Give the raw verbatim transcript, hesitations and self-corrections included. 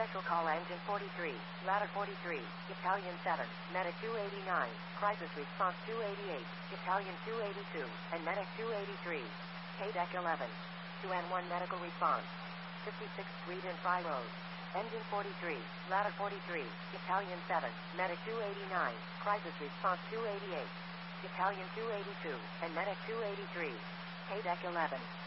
Special Call Engine forty-three, Ladder forty-three, Italian seven, Medic two eighty-nine, Crisis Response two eighty-eight, Italian two eighty-two, and Medic two eighty-three. K D E C eleven. two N one Medical Response. fifty-sixth Street and Fry Road. Engine forty-three, Ladder forty-three, Italian seven, Medic two eighty-nine, Crisis Response two eighty-eight, Italian two eighty-two, and Medic two eighty-three. K D E C eleven.